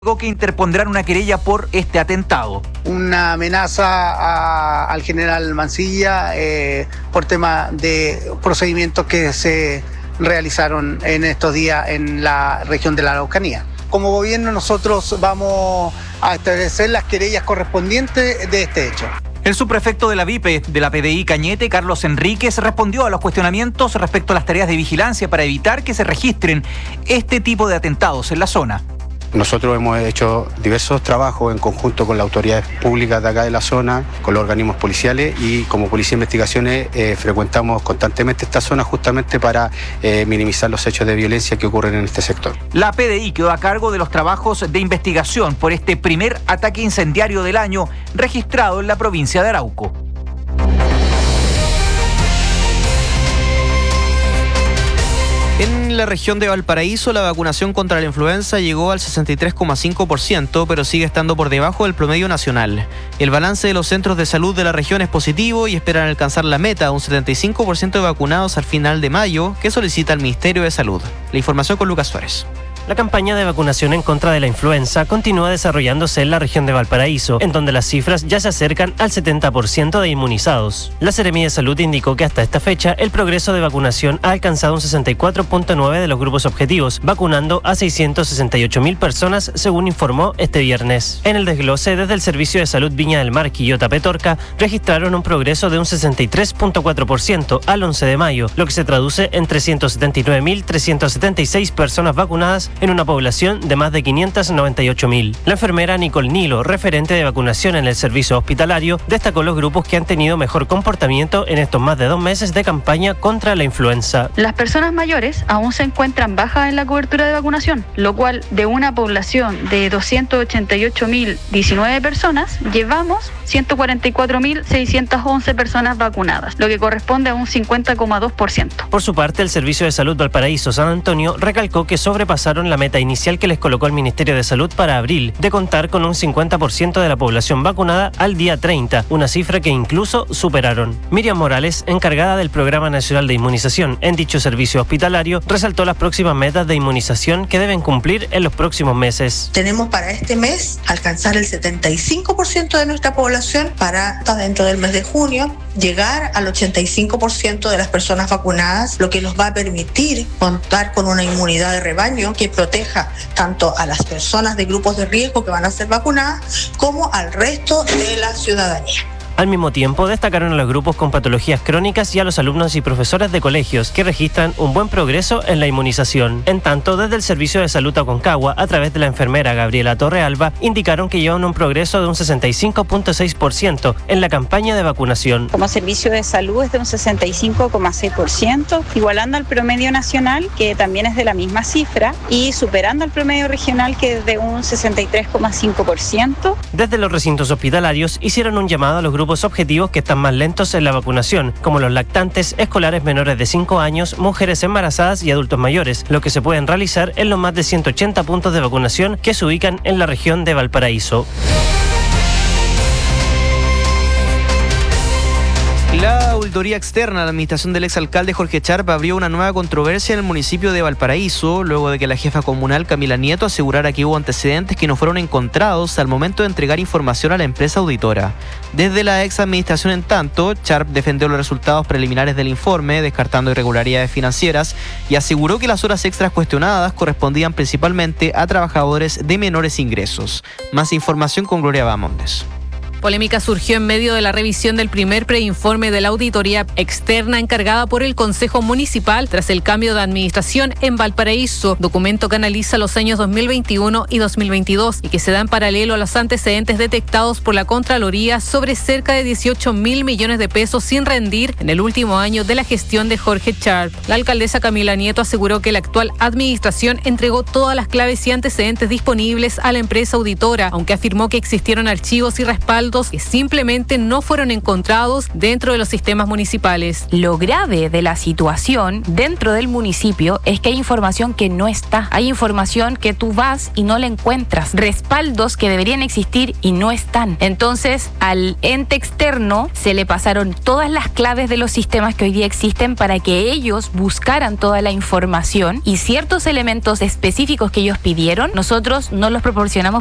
que interpondrán una querella por este atentado. Una amenaza al general Mancilla por tema de procedimientos que se realizaron en estos días en la región de la Araucanía. Como gobierno nosotros vamos a establecer las querellas correspondientes de este hecho. El subprefecto de la VIPE de la PDI Cañete, Carlos Enríquez, respondió a los cuestionamientos respecto a las tareas de vigilancia para evitar que se registren este tipo de atentados en la zona. Nosotros hemos hecho diversos trabajos en conjunto con las autoridades públicas de acá de la zona, con los organismos policiales y como Policía de Investigaciones frecuentamos constantemente esta zona justamente para minimizar los hechos de violencia que ocurren en este sector. La PDI quedó a cargo de los trabajos de investigación por este primer ataque incendiario del año registrado en la provincia de Arauco. En la región de Valparaíso, la vacunación contra la influenza llegó al 63,5%, pero sigue estando por debajo del promedio nacional. El balance de los centros de salud de la región es positivo y esperan alcanzar la meta, un 75% de vacunados al final de mayo, que solicita el Ministerio de Salud. La información con Lucas Suárez. La campaña de vacunación en contra de la influenza continúa desarrollándose en la región de Valparaíso, en donde las cifras ya se acercan al 70% de inmunizados. La Seremía de Salud indicó que hasta esta fecha el progreso de vacunación ha alcanzado un 64,9% de los grupos objetivos, vacunando a 668.000 personas, según informó este viernes. En el desglose, desde el Servicio de Salud Viña del Mar, Quillota, Petorca, registraron un progreso de un 63,4% al 11 de mayo, lo que se traduce en 379.376 personas vacunadas en una población de más de 598.000. La enfermera Nicole Nilo, referente de vacunación en el servicio hospitalario, destacó los grupos que han tenido mejor comportamiento en estos más de 2 meses de campaña contra la influenza. Las personas mayores aún se encuentran bajas en la cobertura de vacunación, lo cual de una población de 288.019 personas, llevamos 144.611 personas vacunadas, lo que corresponde a un 50,2%. Por su parte, el Servicio de Salud Valparaíso San Antonio recalcó que sobrepasaron la meta inicial que les colocó el Ministerio de Salud para abril, de contar con un 50% de la población vacunada al día 30, una cifra que incluso superaron. Miriam Morales, encargada del Programa Nacional de Inmunización en dicho servicio hospitalario, resaltó las próximas metas de inmunización que deben cumplir en los próximos meses. Tenemos para este mes alcanzar el 75% de nuestra población para dentro del mes de junio llegar al 85% de las personas vacunadas, lo que nos va a permitir contar con una inmunidad de rebaño que proteja tanto a las personas de grupos de riesgo que van a ser vacunadas como al resto de la ciudadanía. Al mismo tiempo, destacaron a los grupos con patologías crónicas y a los alumnos y profesores de colegios que registran un buen progreso en la inmunización. En tanto, desde el Servicio de Salud Aconcagua, a través de la enfermera Gabriela Torrealba, indicaron que llevan un progreso de un 65,6% en la campaña de vacunación. Como servicio de salud es de un 65,6%, igualando al promedio nacional, que también es de la misma cifra, y superando al promedio regional, que es de un 63,5%. Desde los recintos hospitalarios hicieron un llamado a los grupos objetivos que están más lentos en la vacunación, como los lactantes, escolares menores de 5 años, mujeres embarazadas y adultos mayores, lo que se pueden realizar en los más de 180 puntos de vacunación que se ubican en la región de Valparaíso. La auditoría externa a la administración del exalcalde Jorge Charp abrió una nueva controversia en el municipio de Valparaíso, luego de que la jefa comunal Camila Nieto asegurara que hubo antecedentes que no fueron encontrados al momento de entregar información a la empresa auditora. Desde la ex administración, en tanto, Charp defendió los resultados preliminares del informe, descartando irregularidades financieras, y aseguró que las horas extras cuestionadas correspondían principalmente a trabajadores de menores ingresos. Más información con Gloria Bamondes. Polémica surgió en medio de la revisión del primer preinforme de la auditoría externa encargada por el Consejo Municipal tras el cambio de administración en Valparaíso, documento que analiza los años 2021 y 2022 y que se da en paralelo a los antecedentes detectados por la Contraloría sobre cerca de 18.000 millones de pesos sin rendir en el último año de la gestión de Jorge Charp. La alcaldesa Camila Nieto aseguró que la actual administración entregó todas las claves y antecedentes disponibles a la empresa auditora, aunque afirmó que existieron archivos y respaldos respaldos que simplemente no fueron encontrados dentro de los sistemas municipales. Lo grave de la situación dentro del municipio es que hay información que no está. Hay información que tú vas y no la encuentras. Respaldos que deberían existir y no están. Entonces, al ente externo se le pasaron todas las claves de los sistemas que hoy día existen para que ellos buscaran toda la información y ciertos elementos específicos que ellos pidieron, nosotros no los proporcionamos